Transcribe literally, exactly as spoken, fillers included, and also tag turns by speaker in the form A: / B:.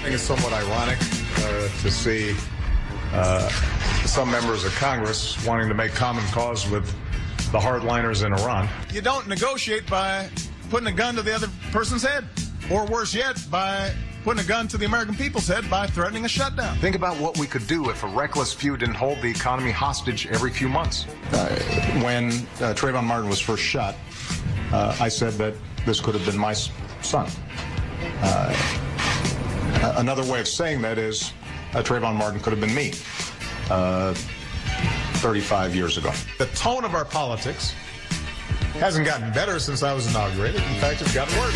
A: think it's somewhat ironic uh, to see uh, some members of Congress wanting to make common cause with the hardliners in Iran.
B: You don't negotiate by putting a gun to the other person's head, or worse yet, by putting a gun to the American people's head by threatening a shutdown.
C: Think about what we could do if a reckless few didn't hold the economy hostage every few months.
A: Uh, when uh, Trayvon Martin was first shot, uh, I said that this could have been my son. Uh, another way of saying that is uh, Trayvon Martin could have been me uh, thirty-five years ago.
B: The tone of our politics hasn't gotten better since I was inaugurated. In fact, it's gotten worse.